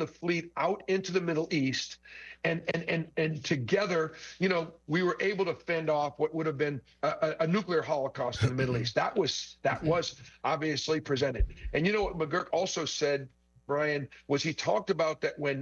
the fleet out into the Middle East, and together, we were able to fend off what would have been a nuclear holocaust in the Middle East. That was obviously presented. And you know what McGurk also said, Brian, was he talked about that when